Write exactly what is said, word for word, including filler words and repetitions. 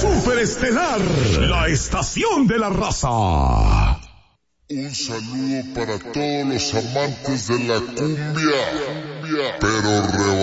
Superestelar, la estación de la raza. Un saludo para todos los amantes de la cumbia, pero